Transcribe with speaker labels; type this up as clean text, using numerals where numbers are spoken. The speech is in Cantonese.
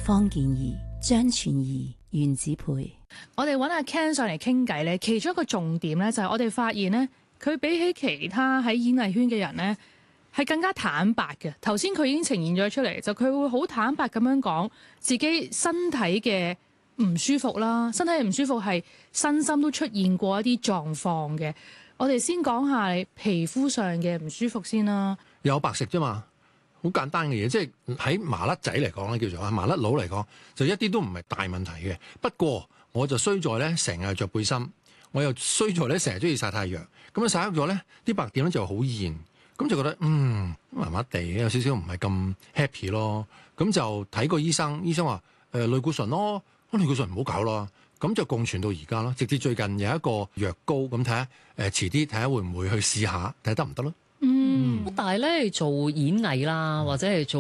Speaker 1: 方健儀、張全儀、袁子培。
Speaker 2: 我哋揾阿 Ken 上嚟傾偈咧，其中一個重點咧就係我哋發現咧，佢比起其他喺演藝圈嘅人咧，係更加坦白嘅。頭先佢已經呈現咗出嚟，就佢會好坦白咁樣講自己身體嘅唔舒服啦，身體嘅唔舒服係身心都出現過一啲狀況嘅。我哋先講下你皮膚上嘅唔舒服先啦。
Speaker 3: 有白食啫嘛，好簡單嘅嘢，即係喺麻甩仔嚟講咧，叫做麻甩佬嚟講，就一啲都唔係大問題嘅。不過我就衰在咧，成日着背心，我又衰在咧，成日中意曬太陽，咁啊曬黑咗咧，啲白點咧就好現，咁就覺得麻麻地，有少少唔係咁 happy 咯。咁就睇個醫生，醫生話類固醇咯，類固醇唔好搞咯。咁就共存到而家咯，直至最近有一個藥膏，咁睇下遲啲睇下會唔會去試下，睇下得唔得咯。
Speaker 4: 但係咧做演藝啦，或者係做